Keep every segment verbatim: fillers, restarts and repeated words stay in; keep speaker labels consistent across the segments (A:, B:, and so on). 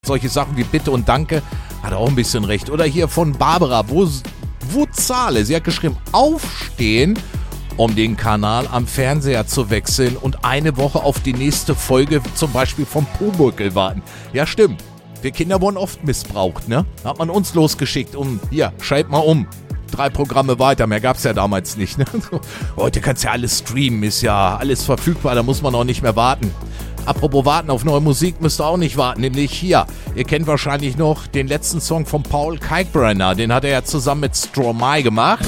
A: Solche Sachen wie Bitte und Danke, hat er auch ein bisschen recht. Oder hier von Barbara Wuzale, sie hat geschrieben, aufstehen, um den Kanal am Fernseher zu wechseln und eine Woche auf die nächste Folge zum Beispiel vom Pumuckl warten. Ja, stimmt. Wir Kinder wurden oft missbraucht, ne? Hat man uns losgeschickt, um, hier, schalt mal um. Drei Programme weiter, mehr gab's ja damals nicht, ne? Heute kannst ja alles streamen, ist ja alles verfügbar, da muss man auch nicht mehr warten. Apropos warten auf neue Musik, müsst ihr auch nicht warten, nämlich hier. Ihr kennt wahrscheinlich noch den letzten Song von Paul Kalkbrenner, den hat er ja zusammen mit Stromae gemacht.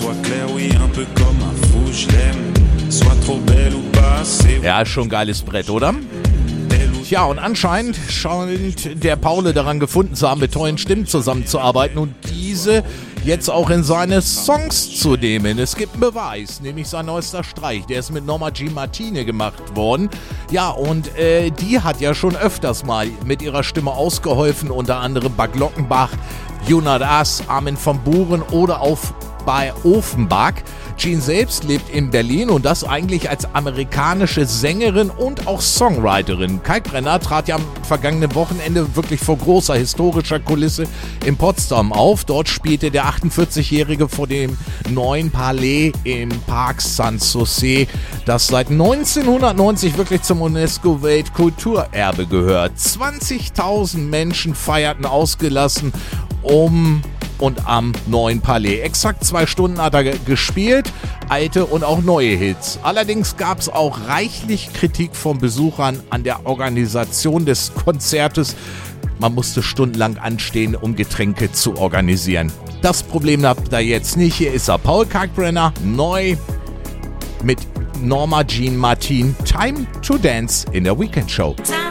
A: Ja, ist schon ein geiles Brett, oder? Ja, und anscheinend scheint der Paul daran gefunden zu haben, mit tollen Stimmen zusammenzuarbeiten und diese jetzt auch in seine Songs zu nehmen. Es gibt einen Beweis, nämlich sein neuester Streich. Der ist mit Norma Jean Martini gemacht worden. Ja, und äh, die hat ja schon öfters mal mit ihrer Stimme ausgeholfen, unter anderem bei Glockenbach, Jonas Ass, Armin van Buuren oder auch bei Offenbach. Jean selbst lebt in Berlin und das eigentlich als amerikanische Sängerin und auch Songwriterin. Kalkbrenner trat ja am vergangenen Wochenende wirklich vor großer historischer Kulisse in Potsdam auf. Dort spielte der achtundvierzigjährige vor dem neuen Palais im Parc Sanssouci, das seit neunzehnhundertneunzig wirklich zum UNESCO-Weltkulturerbe gehört. zwanzigtausend Menschen feierten ausgelassen um und am neuen Palais. Exakt zwei Stunden hat er gespielt, alte und auch neue Hits. Allerdings gab es auch reichlich Kritik von Besuchern an der Organisation des Konzertes. Man musste stundenlang anstehen, um Getränke zu organisieren. Das Problem habt ihr jetzt nicht. Hier ist er, Paul Kalkbrenner, neu mit Norma Jean Martini. Time to Dance in der Weekend Show.